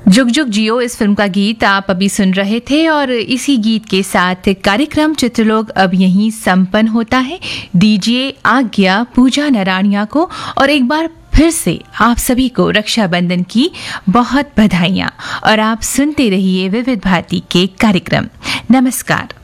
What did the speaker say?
जुग जुग जियो इस फिल्म का गीत आप अभी सुन रहे थे और इसी गीत के साथ कार्यक्रम चित्रलोक अब यहीं संपन्न होता है। दीजिए आज्ञा पूजा नारायणिया को और एक बार फिर से आप सभी को रक्षाबंधन की बहुत बधाइयाँ और आप सुनते रहिए विविध भारती के कार्यक्रम। नमस्कार।